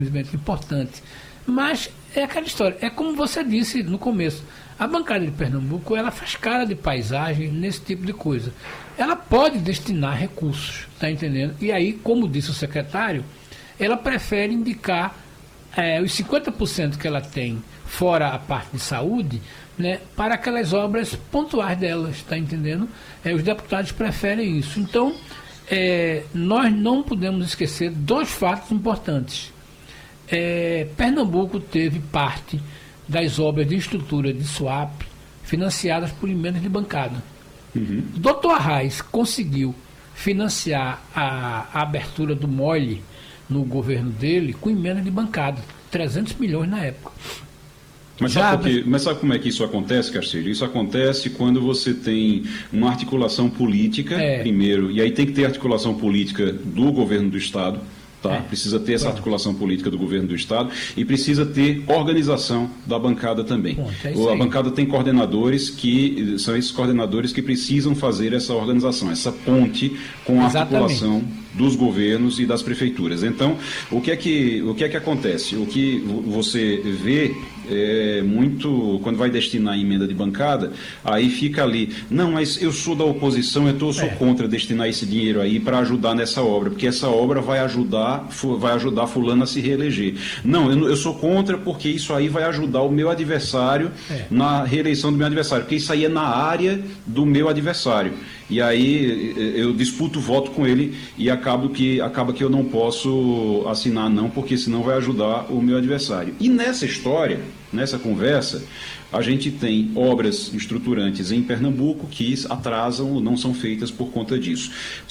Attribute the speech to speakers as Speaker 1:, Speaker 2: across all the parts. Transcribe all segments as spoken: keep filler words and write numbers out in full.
Speaker 1: desenvolvimento importante. Mas é aquela história, é como você disse no começo, a bancada de Pernambuco, ela faz cara de paisagem nesse tipo de coisa. Ela pode destinar recursos, tá entendendo? E aí, como disse o secretário, ela prefere indicar é, os cinquenta por cento que ela tem, fora a parte de saúde, né, para aquelas obras pontuais delas, tá entendendo? É, os deputados preferem isso. Então, é, nós não podemos esquecer dois fatos importantes. É, Pernambuco teve parte das obras de estrutura de SWAP financiadas por emendas de bancada. Uhum. doutor Arraes conseguiu financiar a, a abertura do M O L no governo dele com emenda de bancada, trezentos milhões na época.
Speaker 2: Mas sabe, porque, mas sabe como é que isso acontece, Castilho? Isso acontece quando você tem uma articulação política, é. primeiro, e aí tem que ter articulação política do governo do Estado. Tá? É. Precisa ter essa articulação política do governo do Estado e precisa ter organização da bancada também. Bom, é a bancada tem coordenadores que são esses coordenadores que precisam fazer essa organização, essa ponte com a Exatamente. articulação dos governos e das prefeituras. Então, o que é que, o que, é que acontece? O que você vê é muito, quando vai destinar emenda de bancada, aí fica ali, não, mas eu sou da oposição, eu, tô, eu sou é. contra destinar esse dinheiro aí para ajudar nessa obra, porque essa obra vai ajudar, vai ajudar fulano a se reeleger. Não, eu, eu sou contra porque isso aí vai ajudar o meu adversário é. na reeleição do meu adversário, porque isso aí é na área do meu adversário. E aí eu disputo o voto com ele e acabo que, acaba que eu não posso assinar não, porque senão vai ajudar o meu adversário. E nessa história, nessa conversa, a gente tem obras estruturantes em Pernambuco que atrasam ou não são feitas por conta disso.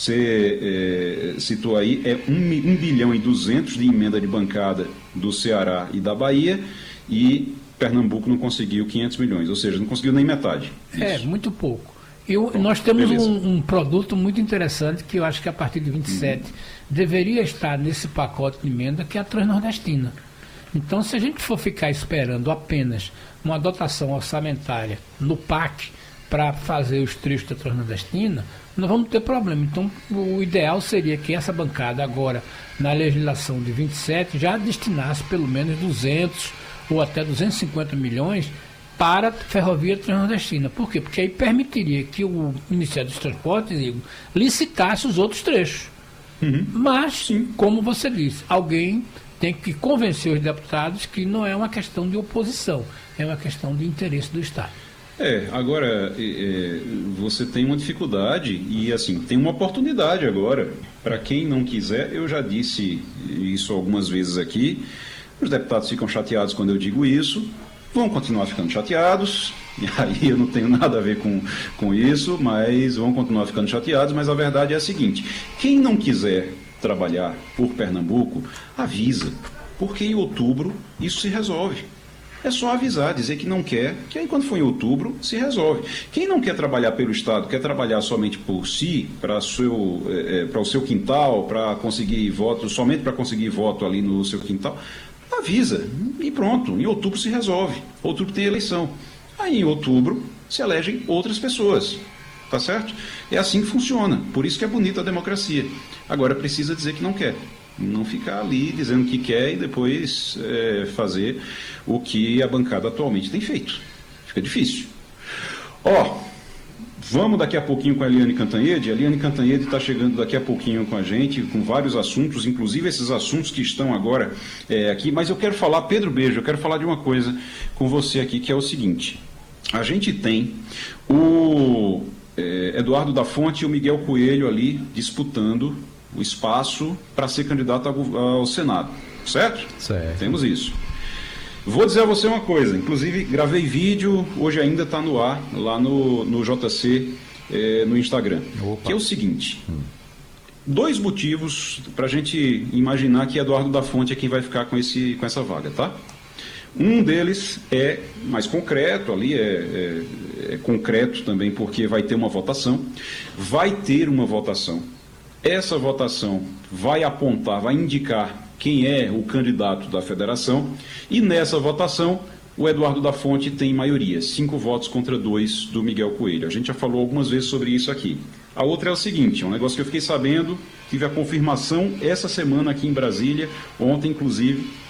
Speaker 2: Você é, citou aí, é um bilhão e duzentos de emenda de bancada do Ceará e da Bahia e Pernambuco não conseguiu quinhentos milhões, ou seja, não conseguiu nem metade disso.
Speaker 1: É, muito pouco. Eu, nós temos um, um produto muito interessante que eu acho que a partir de vinte e sete uhum. deveria estar nesse pacote de emenda, que é a Transnordestina. Então, se a gente for ficar esperando apenas uma dotação orçamentária no P A C para fazer os trechos da Transnordestina, nós vamos ter problema. Então, o ideal seria que essa bancada agora, na legislação de vinte e sete, já destinasse pelo menos duzentos ou até duzentos e cinquenta milhões para a Ferrovia Transnordestina. Por quê? Porque aí permitiria que o Ministério dos Transportes, Igor, licitasse os outros trechos. Uhum. Mas, Sim. como você disse, alguém tem que convencer os deputados que não é uma questão de oposição, é uma questão de interesse do Estado.
Speaker 2: É, agora, é, você tem uma dificuldade e, assim, tem uma oportunidade agora. Para quem não quiser, eu já disse isso algumas vezes aqui, os deputados ficam chateados quando eu digo isso, vão continuar ficando chateados, e aí eu não tenho nada a ver com, com isso, mas vão continuar ficando chateados, mas a verdade é a seguinte, quem não quiser trabalhar por Pernambuco, avisa, porque em outubro isso se resolve. É só avisar, dizer que não quer, que aí quando for em outubro se resolve. Quem não quer trabalhar pelo Estado, quer trabalhar somente por si, para seu, é, para o seu quintal, para conseguir voto, somente para conseguir voto ali no seu quintal, avisa e pronto, em outubro se resolve, outubro tem eleição, aí em outubro se elegem outras pessoas, tá certo? É assim que funciona, por isso que é bonita a democracia. Agora precisa dizer que não quer, não ficar ali dizendo que quer e depois é, fazer o que a bancada atualmente tem feito, fica difícil. Ó, vamos daqui a pouquinho com a Eliane Cantanhede. A Eliane Cantanhede está chegando daqui a pouquinho com a gente, com vários assuntos, inclusive esses assuntos que estão agora é, aqui. Mas eu quero falar, Pedro Beijo, eu quero falar de uma coisa com você aqui, que é o seguinte. A gente tem o é, Eduardo da Fonte e o Miguel Coelho ali disputando o espaço para ser candidato ao, ao Senado, certo?
Speaker 3: Certo.
Speaker 2: Temos isso. Vou dizer a você uma coisa, inclusive gravei vídeo, hoje ainda está no ar, lá no, no J C, eh, no Instagram, Opa. que é o seguinte, hum. dois motivos para a gente imaginar que Eduardo da Fonte é quem vai ficar com, esse, com essa vaga, tá? Um deles é mais concreto, ali é, é, é concreto também porque vai ter uma votação, vai ter uma votação, essa votação vai apontar, vai indicar quem é o candidato da federação, e nessa votação o Eduardo da Fonte tem maioria, cinco votos contra dois do Miguel Coelho. A gente já falou algumas vezes sobre isso aqui. A outra é o seguinte, é um negócio que eu fiquei sabendo, tive a confirmação essa semana aqui em Brasília, ontem inclusive,